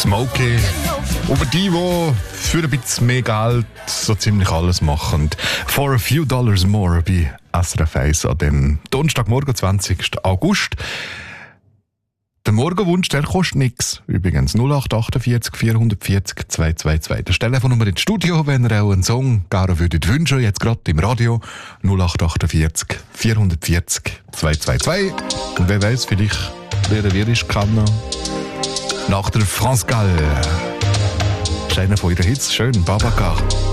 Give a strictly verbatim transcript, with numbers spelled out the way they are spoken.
Smokey. Über die, die für ein bisschen mehr Geld so ziemlich alles machen. For a few dollars more bei S R F eins an dem Donnerstagmorgen, zwanzigsten August. Der Morgenwunsch, der kostet nichts. Übrigens null acht achtundvierzig vierhundertvierzig zweihundertzweiundzwanzig. Das Telefonnummer ins Studio, wenn ihr auch einen Song gerne würdet wünschen, jetzt gerade im Radio. null acht achtundvierzig vierhundertvierzig zweihundertzweiundzwanzig. Und wer weiß, vielleicht wer wir ist, kann noch nach der France Gall. Das ist einer von ihren Hits, schön, Babacar.